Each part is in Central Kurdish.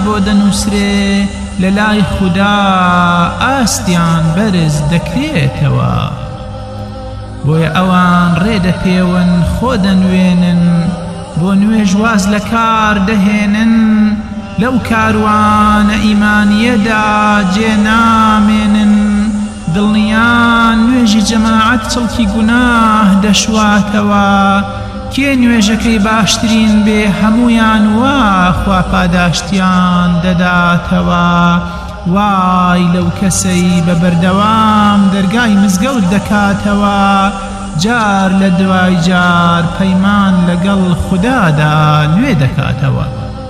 بۆ دەنووسرێ لە لای خودا ئاستیان بەرز دەکرێتەوە بۆیە ئەوان ڕێدەپێون خۆ دەنوێنن بۆ نوێژ واز لە کار دەهێنن لەو کاروانە ئیمانیەدا جێنامێنن دڵنیان نوێژی جەماعەت چڵکی گوناه دەشواتەوە کێ نوێژەکەی باشترین بێ هەمویان وا خوا پاداشتیان دەداتەوە وای لەو کەسەی بە بەردەوام دەرگای مزگەوت دەکاتەوە جار لە دوای جار پەیمان لەگەڵ خودادا نوێ دەکاتەوە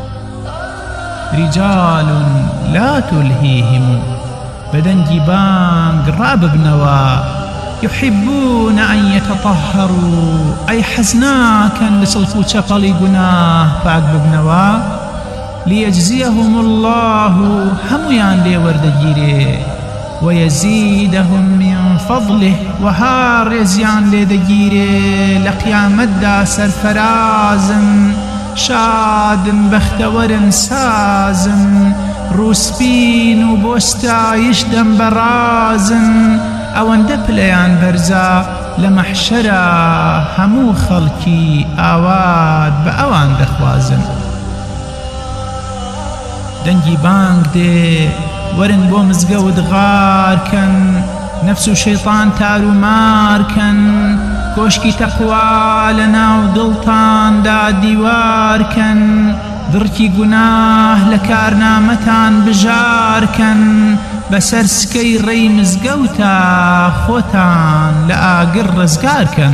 رجال لا تلهيهم بدنجي بانگ راببنوا يحبون أن يتطهروا أي حزناكا لسلفو چپلی گناه پاک ببنوا ليجزيهم الله هميان لي وردگيري ويزيدهم من فضله وهار يزيان لي دگيري لقيامت دا سرفرازم شادن بختورن سازن روسبين و بۆستایش دەم بەڕازن ئەوەندە پلەیان بەرزە لە مەحشەرە هەموو خەڵکی ئاوات بە ئەوان دەخوازن دەنگی بانگ دێ وەرن بۆ مزگەوت غارکەن نەفس و شەیطان تارومارکەن کۆشکی تەقوا لەناو دڵتاندا دیوارکەن دڕکی گوناه لە کارنامەتان بژارکەن بەسەر سکەی ڕێی مزگەوتە خۆتان لە ئاگر ڕزگارکەن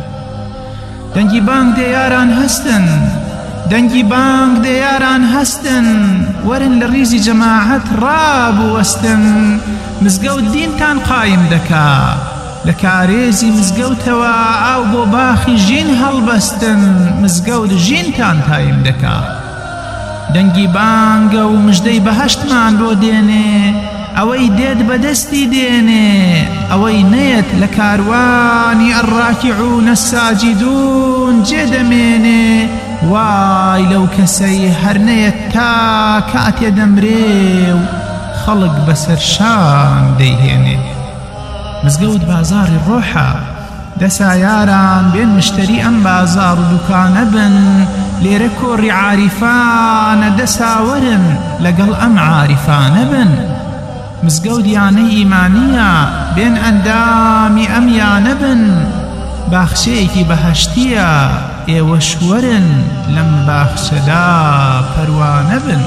دەنگی بانگ دێ یاران هەستن دەنگی بانگ دێ یاران هەستن وەرن لە ڕیزی جەماعەت ڕابوەستن مزگەوت دینتان قایم دەکا لە کارێزی مزگەوتەوە ئاو بۆ باخی ژین هەڵبەستن مزگەوت ژینتان تایم دەکا دەنگی بانگە و مژدەی بەهەشتمان بۆ دێنێ ئەوەی دێت بەدەستی دێنێ ئەوەی نێت لە کاروانی الراکعون الساجدون جێدەمێنێ وای لەو کەسەی هەر نێت تا کاتێ دەمرێ و خەڵک بەسەر شان دەیهێنێ مزگەوت بازاری ڕۆحە دەسا یاران بێن مشتری ئەم بازار و دوکانە بن لێرە کۆڕی عاریفانە دەساوەرن لەگەڵ ئەم عاریفانە بن مزگەوت یانەی ئیمانیە بێن ئەندامی ئەم یانە بن باخچەیەکی بەهەشتیە ئێوەش وەرن لەم باخچەدا پەروانە بن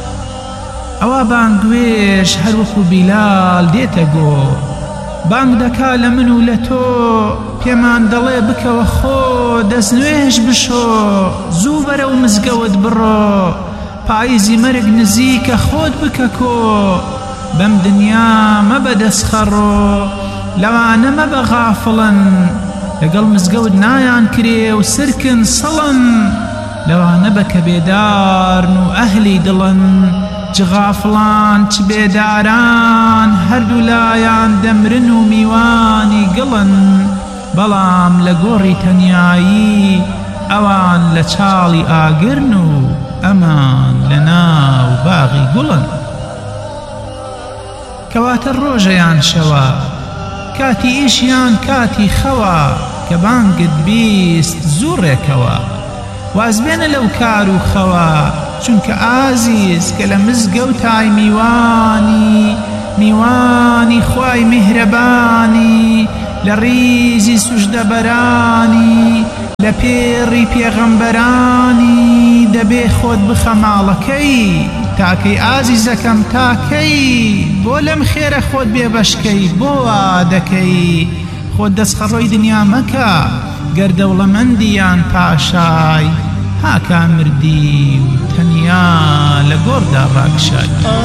ئەوە بانگوێش هەروەکو بیلال دێتە گۆ بانگ دەکا لە من و لە تۆ پێمان دەڵێ بکەوە خۆ دەستنوێژ بشۆ زوو بەرەو مزگەوت بڕۆ پاییزی مەرگ نزیکە خۆت بکە کۆ بەم دنیا مەبە دەستخەڕۆ لەوانە مەبە غافڵن لەگەڵ مزگەوت نایان کرێ و سرکن سڵن لەوانە بە کە بێدارن و ئەهلی دڵن چ غافڵان چ بێداران هەردوو لایان دەمرن و میوانی گڵن بەڵام لە گۆڕی تەنیایی ئەوان لە چاڵی ئاگرن و ئەمان لە ناو باغی گوڵن کەواتە ڕۆژەیان شەوە کاتی ئیشیان کاتی خەوە کە بانگت بیست زوڕێکەوە وازبێنە لەو کار و خەوە چونکە ئازیز کە لە مزگەوتای میوانی خوای میهرەبانی لە ڕیزی سوژدەبەرانی لە پێڕی پێغەمبەرانی دەبێ خۆت بخە ماڵەکەی تاکەی ئازیزەکەم تاکەی بۆ لەم خێرە خۆت بێبەشکەی بۆ وا دەکەی خۆت دەستخەڕۆی دنیا مەکە گەر دەوڵەمەندیان پاشای هاکا مردی و تەنیا لە گۆڕدا ڕاکشای